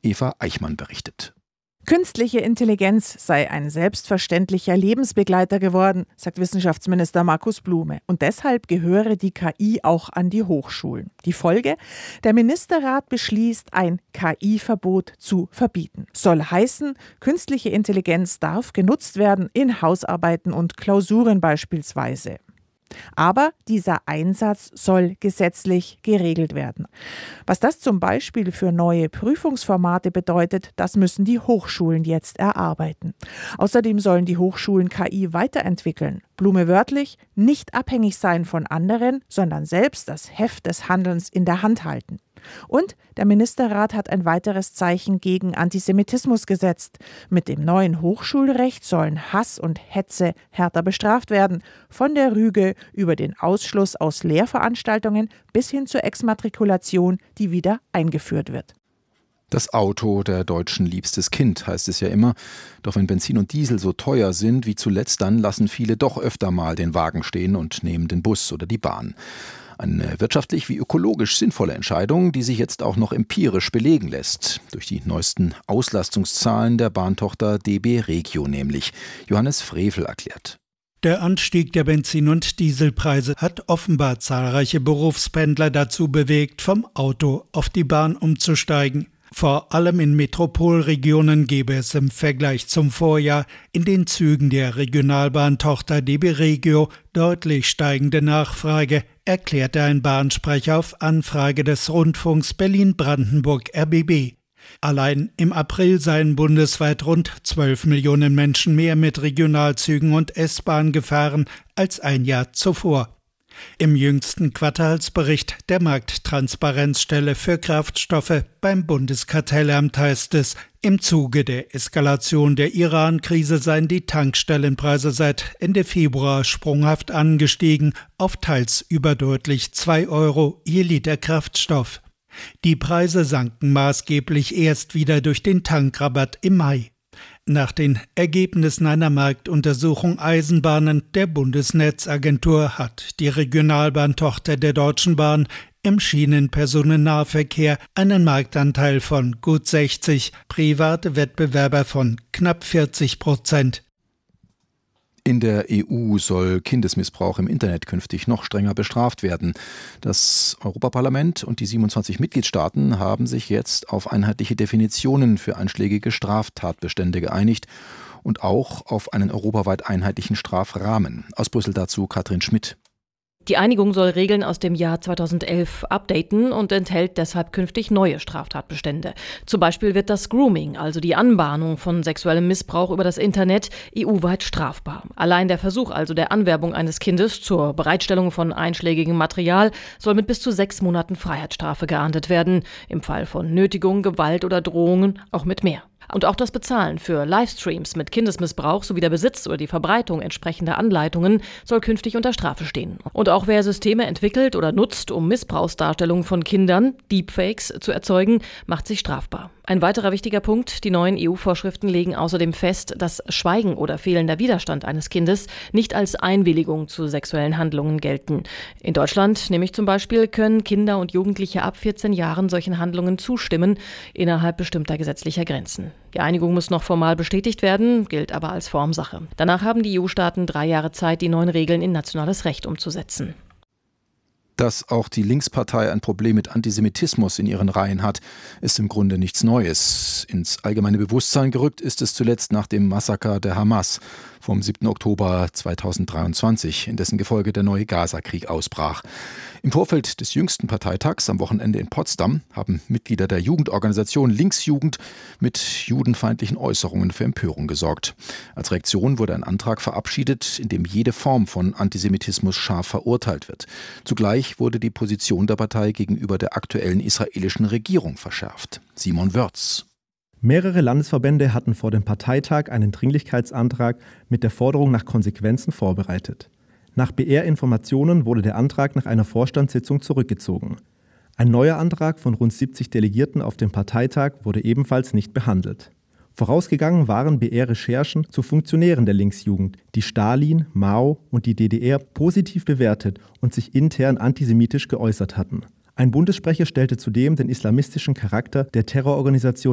Eva Eichmann berichtet. Künstliche Intelligenz sei ein selbstverständlicher Lebensbegleiter geworden, sagt Wissenschaftsminister Markus Blume. Und deshalb gehöre die KI auch an die Hochschulen. Die Folge? Der Ministerrat beschließt, ein KI-Verbot zu verbieten. Soll heißen, künstliche Intelligenz darf genutzt werden in Hausarbeiten und Klausuren beispielsweise. Aber dieser Einsatz soll gesetzlich geregelt werden. Was das zum Beispiel für neue Prüfungsformate bedeutet, das müssen die Hochschulen jetzt erarbeiten. Außerdem sollen die Hochschulen KI weiterentwickeln. Blume wörtlich, nicht abhängig sein von anderen, sondern selbst das Heft des Handelns in der Hand halten. Und der Ministerrat hat ein weiteres Zeichen gegen Antisemitismus gesetzt. Mit dem neuen Hochschulrecht sollen Hass und Hetze härter bestraft werden. Von der Rüge über den Ausschluss aus Lehrveranstaltungen bis hin zur Exmatrikulation, die wieder eingeführt wird. Das Auto der Deutschen liebstes Kind, heißt es ja immer. Doch wenn Benzin und Diesel so teuer sind wie zuletzt, dann lassen viele doch öfter mal den Wagen stehen und nehmen den Bus oder die Bahn. Eine wirtschaftlich wie ökologisch sinnvolle Entscheidung, die sich jetzt auch noch empirisch belegen lässt. Durch die neuesten Auslastungszahlen der Bahntochter DB Regio nämlich. Johannes Frevel erklärt. Der Anstieg der Benzin- und Dieselpreise hat offenbar zahlreiche Berufspendler dazu bewegt, vom Auto auf die Bahn umzusteigen. Vor allem in Metropolregionen gebe es im Vergleich zum Vorjahr in den Zügen der Regionalbahntochter DB Regio deutlich steigende Nachfrage, erklärte ein Bahnsprecher auf Anfrage des Rundfunks Berlin-Brandenburg RBB. Allein im April seien bundesweit rund 12 Millionen Menschen mehr mit Regionalzügen und S-Bahn gefahren als ein Jahr zuvor. Im jüngsten Quartalsbericht der Markttransparenzstelle für Kraftstoffe beim Bundeskartellamt heißt es, im Zuge der Eskalation der Iran-Krise seien die Tankstellenpreise seit Ende Februar sprunghaft angestiegen auf teils überdeutlich 2 Euro je Liter Kraftstoff. Die Preise sanken maßgeblich erst wieder durch den Tankrabatt im Mai. Nach den Ergebnissen einer Marktuntersuchung Eisenbahnen der Bundesnetzagentur hat die Regionalbahntochter der Deutschen Bahn im Schienenpersonennahverkehr einen Marktanteil von gut 60, private Wettbewerber von knapp 40%. In der EU soll Kindesmissbrauch im Internet künftig noch strenger bestraft werden. Das Europaparlament und die 27 Mitgliedstaaten haben sich jetzt auf einheitliche Definitionen für einschlägige Straftatbestände geeinigt und auch auf einen europaweit einheitlichen Strafrahmen. Aus Brüssel dazu Katrin Schmidt. Die Einigung soll Regeln aus dem Jahr 2011 updaten und enthält deshalb künftig neue Straftatbestände. Zum Beispiel wird das Grooming, also die Anbahnung von sexuellem Missbrauch über das Internet, EU-weit strafbar. Allein der Versuch also der Anwerbung eines Kindes zur Bereitstellung von einschlägigem Material soll mit bis zu 6 Monaten Freiheitsstrafe geahndet werden. Im Fall von Nötigung, Gewalt oder Drohungen auch mit mehr. Und auch das Bezahlen für Livestreams mit Kindesmissbrauch sowie der Besitz oder die Verbreitung entsprechender Anleitungen soll künftig unter Strafe stehen. Und auch wer Systeme entwickelt oder nutzt, um Missbrauchsdarstellungen von Kindern, Deepfakes, zu erzeugen, macht sich strafbar. Ein weiterer wichtiger Punkt: Die neuen EU-Vorschriften legen außerdem fest, dass Schweigen oder fehlender Widerstand eines Kindes nicht als Einwilligung zu sexuellen Handlungen gelten. In Deutschland, nämlich zum Beispiel, können Kinder und Jugendliche ab 14 Jahren solchen Handlungen zustimmen, innerhalb bestimmter gesetzlicher Grenzen. Die Einigung muss noch formal bestätigt werden, gilt aber als Formsache. Danach haben die EU-Staaten 3 Jahre Zeit, die neuen Regeln in nationales Recht umzusetzen. Dass auch die Linkspartei ein Problem mit Antisemitismus in ihren Reihen hat, ist im Grunde nichts Neues. Ins allgemeine Bewusstsein gerückt ist es zuletzt nach dem Massaker der Hamas vom 7. Oktober 2023, in dessen Gefolge der neue Gaza-Krieg ausbrach. Im Vorfeld des jüngsten Parteitags am Wochenende in Potsdam haben Mitglieder der Jugendorganisation Linksjugend mit judenfeindlichen Äußerungen für Empörung gesorgt. Als Reaktion wurde ein Antrag verabschiedet, in dem jede Form von Antisemitismus scharf verurteilt wird. Zugleich wurde die Position der Partei gegenüber der aktuellen israelischen Regierung verschärft. Simon Wörz. Mehrere Landesverbände hatten vor dem Parteitag einen Dringlichkeitsantrag mit der Forderung nach Konsequenzen vorbereitet. Nach BR-Informationen wurde der Antrag nach einer Vorstandssitzung zurückgezogen. Ein neuer Antrag von rund 70 Delegierten auf dem Parteitag wurde ebenfalls nicht behandelt. Vorausgegangen waren BR-Recherchen zu Funktionären der Linksjugend, die Stalin, Mao und die DDR positiv bewertet und sich intern antisemitisch geäußert hatten. Ein Bundessprecher stellte zudem den islamistischen Charakter der Terrororganisation